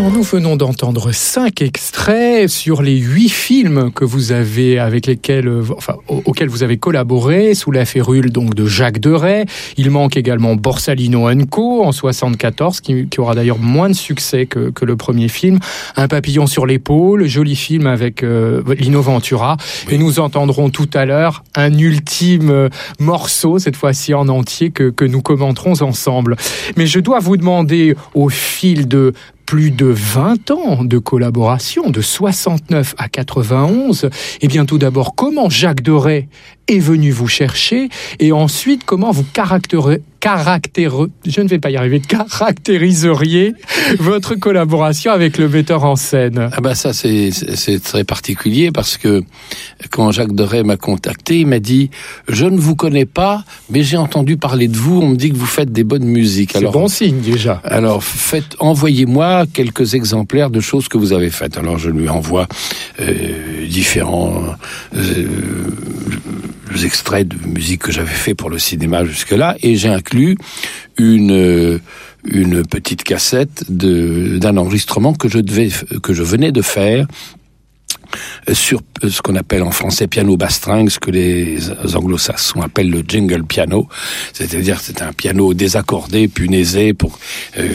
Alors nous venons d'entendre 5 extraits sur les 8 films que vous avez auxquels vous avez collaboré sous la férule donc de Jacques Deray. Il manque également Borsalino & Co en 74 qui aura d'ailleurs moins de succès que le premier film. Un papillon sur l'épaule, joli film avec Lino Ventura. Oui. Et nous entendrons tout à l'heure un ultime morceau, cette fois-ci en entier, que nous commenterons ensemble. Mais je dois vous demander, au fil de plus de 20 ans de collaboration, de 69 à 91, eh bien tout d'abord, comment Jacques Deray est venu vous chercher, et ensuite, comment vous caractériseriez votre collaboration avec le metteur en scène? Ah ben ça, c'est très particulier, parce que quand Jacques Deray m'a contacté, il m'a dit « Je ne vous connais pas, mais j'ai entendu parler de vous, on me dit que vous faites des bonnes musiques. » C'est bon signe, déjà. Alors, envoyez-moi quelques exemplaires de choses que vous avez faites. Alors, je lui envoie différents extraits de musique que j'avais fait pour le cinéma jusque-là, et j'ai inclus une petite cassette d'un enregistrement que je venais de faire sur ce qu'on appelle en français piano basse string, ce que les anglo-saxons appellent le jingle piano, c'est-à-dire c'est un piano désaccordé, punaisé pour